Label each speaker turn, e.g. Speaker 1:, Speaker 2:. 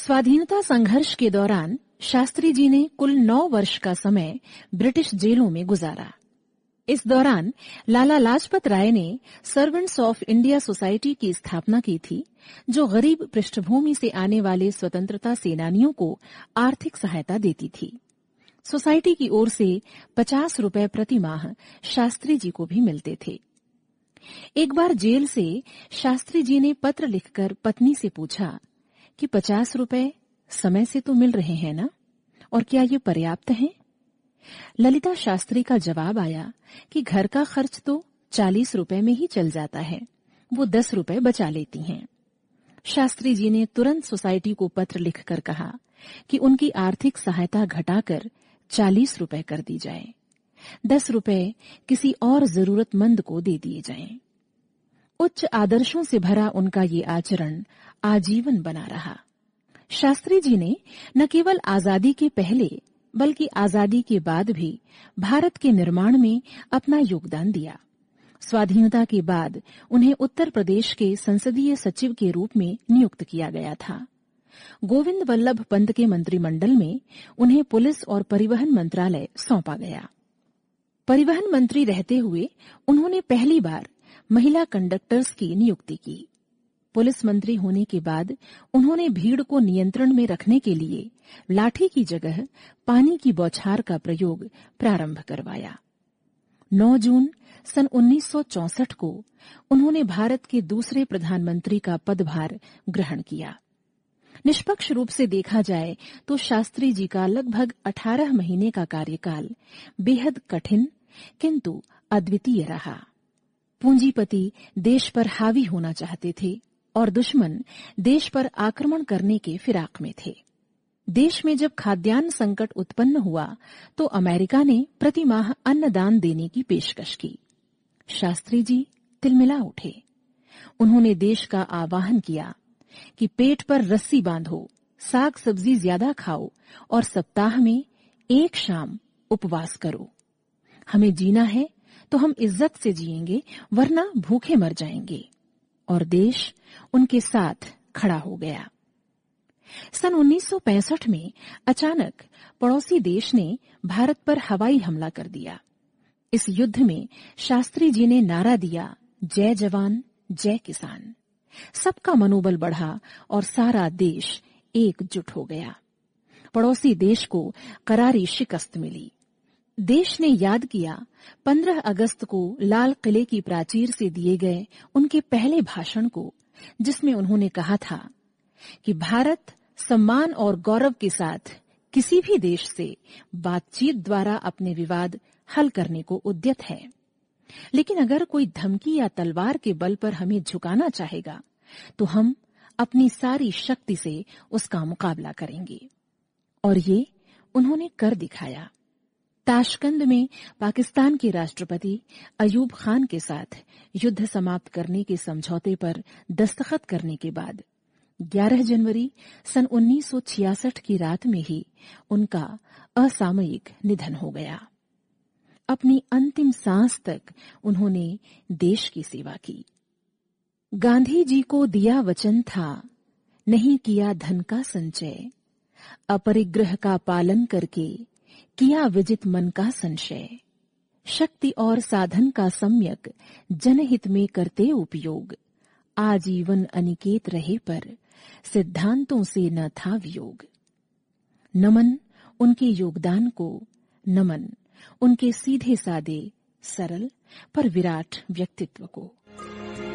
Speaker 1: स्वाधीनता संघर्ष के दौरान शास्त्री जी ने कुल 9 वर्ष का समय ब्रिटिश जेलों में गुजारा। इस दौरान लाला लाजपत राय ने सर्वेंट्स ऑफ इंडिया सोसाइटी की स्थापना की थी, जो गरीब पृष्ठभूमि से आने वाले स्वतंत्रता सेनानियों को आर्थिक सहायता देती थी। सोसाइटी की ओर से 50 रुपए प्रति माह शास्त्री जी को भी मिलते थे। एक बार जेल से शास्त्री जी ने पत्र लिखकर पत्नी से पूछा कि 50 रुपए समय से तो मिल रहे हैं ना, और क्या ये पर्याप्त हैं? ललिता शास्त्री का जवाब आया कि घर का खर्च तो 40 रुपए में ही चल जाता है, वो 10 रुपए बचा लेती हैं। शास्त्री जी ने तुरंत सोसाइटी को पत्र लिखकर कहा कि उनकी आर्थिक सहायता घटाकर 40 रुपए कर दी जाए, 10 रुपए किसी और जरूरतमंद को दे दिए जाएं। उच्च आदर्शों से भरा उनका ये आचरण आजीवन बना रहा। शास्त्री जी ने न केवल आजादी के पहले बल्कि आजादी के बाद भी भारत के निर्माण में अपना योगदान दिया। स्वाधीनता के बाद उन्हें उत्तर प्रदेश के संसदीय सचिव के रूप में नियुक्त किया गया था। गोविंद वल्लभ पंत के मंत्रिमंडल में उन्हें पुलिस और परिवहन मंत्रालय सौंपा गया। परिवहन मंत्री रहते हुए उन्होंने पहली बार महिला कंडक्टर्स की नियुक्ति की। पुलिस मंत्री होने के बाद उन्होंने भीड़ को नियंत्रण में रखने के लिए लाठी की जगह पानी की बौछार का प्रयोग प्रारंभ करवाया। 9 जून सन 1964 को उन्होंने भारत के दूसरे प्रधानमंत्री का पदभार ग्रहण किया। निष्पक्ष रूप से देखा जाए तो शास्त्री जी का लगभग 18 महीने का कार्यकाल बेहद कठिन किंतु अद्वितीय रहा। पूंजीपति देश पर हावी होना चाहते थे और दुश्मन देश पर आक्रमण करने के फिराक में थे। देश में जब खाद्यान्न संकट उत्पन्न हुआ तो अमेरिका ने प्रति माह अन्नदान देने की पेशकश की। शास्त्री जी तिलमिला उठे। उन्होंने देश का आह्वान किया कि पेट पर रस्सी बांधो, साग सब्जी ज्यादा खाओ और सप्ताह में एक शाम उपवास करो। हमें जीना है तो हम इज्जत से जिएंगे, वरना भूखे मर जाएंगे। और देश उनके साथ खड़ा हो गया। सन 1965 में अचानक पड़ोसी देश ने भारत पर हवाई हमला कर दिया। इस युद्ध में शास्त्री जी ने नारा दिया, जय जवान जय किसान। सबका मनोबल बढ़ा और सारा देश एकजुट हो गया। पड़ोसी देश को करारी शिकस्त मिली। देश ने याद किया 15 अगस्त को लाल किले की प्राचीर से दिए गए उनके पहले भाषण को, जिसमें उन्होंने कहा था कि भारत सम्मान और गौरव के साथ किसी भी देश से बातचीत द्वारा अपने विवाद हल करने को उद्यत है, लेकिन अगर कोई धमकी या तलवार के बल पर हमें झुकाना चाहेगा तो हम अपनी सारी शक्ति से उसका मुकाबला करेंगे। और ये उन्होंने कर दिखाया। ताशकंद में पाकिस्तान के राष्ट्रपति अयूब खान के साथ युद्ध समाप्त करने के समझौते पर दस्तखत करने के बाद 11 जनवरी सन 1966 की रात में ही उनका असामयिक निधन हो गया। अपनी अंतिम सांस तक उन्होंने देश की सेवा की। गांधी जी को दिया वचन था, नहीं किया धन का संचय, अपरिग्रह का पालन करके किया विजित मन का संशय, शक्ति और साधन का सम्यक जनहित में करते उपयोग, आजीवन अनिकेत रहे पर सिद्धांतों से न था वियोग। नमन उनके योगदान को, नमन उनके सीधे सादे सरल पर विराट व्यक्तित्व को।